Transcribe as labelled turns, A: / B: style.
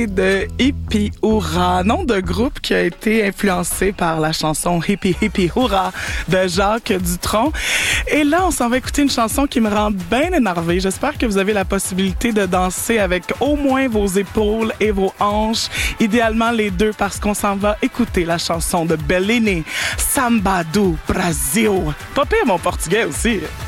A: parler de Hippie Hurrah, nom de groupe qui a été influencé par la chanson Hippie Hippie Hurrah de Jacques Dutronc. Et là, on s'en va écouter une chanson qui me rend bien énervée. J'espère que vous avez la possibilité de danser avec au moins vos épaules et vos hanches, idéalement les deux, parce qu'on s'en va écouter la chanson de Bellini, Samba do Brasil. Pas pire mon portugais aussi.